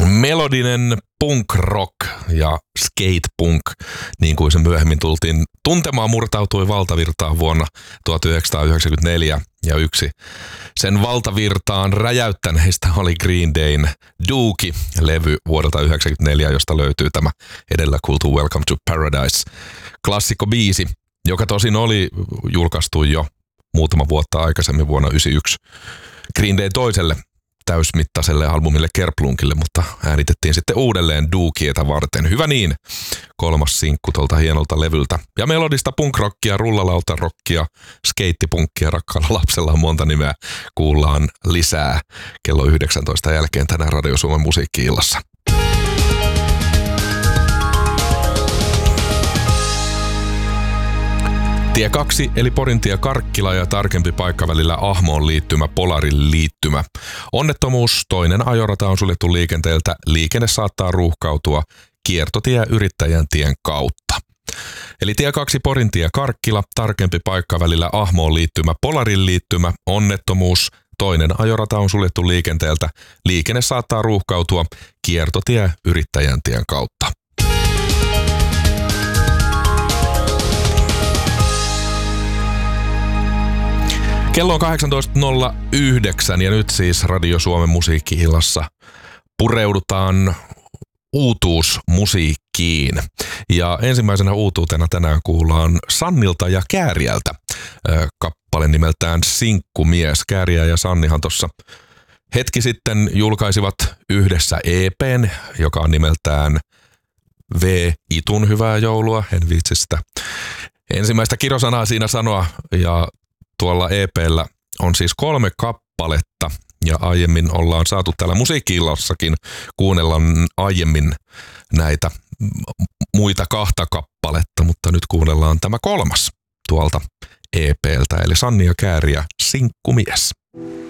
Melodinen punk rock ja skate punk, niin kuin se myöhemmin tultiin tuntemaan, murtautui valtavirtaan vuonna 1994 ja yksi sen valtavirtaan räjäyttäneistä oli Green Dayn Dookie-levy vuodelta 1994, josta löytyy tämä edellä kuultu Welcome to Paradise -klassikkobiisi, joka tosin oli julkaistu jo muutama vuotta aikaisemmin vuonna 1991 Green Day toiselle täysmittaiselle albumille Kerplunkille, mutta äänitettiin sitten uudelleen Dookieta varten. Hyvä niin, kolmas sinkku tuolta hienolta levyltä. Ja melodista punkrockia, rullalautarokia, skeittipunkkia, rakkaalla lapsella on monta nimeä. Kuullaan lisää kello 19 jälkeen tänään Radio Suomen musiikki-illassa. Tie 2 eli Porintie Karkkila ja tarkempi paikka välillä Ahmoon liittymä, Polarin liittymä. Onnettomuus, toinen ajorata on suljettu liikenteeltä. Liikenne saattaa ruuhkautua kiertotie Yrittäjän tien kautta. Eli tie 2 Porintie Karkkila, tarkempi paikka välillä Ahmoon liittymä, Polarin liittymä, onnettomuus, toinen ajorata on suljettu liikenteeltä. Liikenne saattaa ruuhkautua kiertotie Yrittäjän tien kautta. Kello on 18.09 ja nyt siis Radio Suomen musiikki-illassa pureudutaan uutuusmusiikkiin. Ja ensimmäisenä uutuutena tänään kuullaan Sannilta ja Kääriältä kappale nimeltään Sinkkumies. Kääriä ja Sannihan tuossa hetki sitten julkaisivat yhdessä EP:n, joka on nimeltään V. Itun hyvää joulua. En viitsi sitä ensimmäistä kirjosanaa siinä sanoa. Ja tuolla EP:llä on siis 3 kappaletta ja aiemmin ollaan saatu täällä musiikki-illassakin kuunnella aiemmin näitä muita 2 kappaletta, mutta nyt kuunnellaan tämä 3 tuolta EP:ltä, eli Sanni ja Kääriä, Sinkkumies.